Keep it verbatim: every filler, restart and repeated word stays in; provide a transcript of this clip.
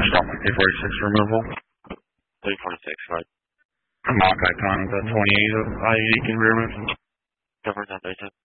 stop my K forty-six removal. three forty-six, right. Mark Icon, the twenty-eight of I eighty can be removed. Coverage on basic.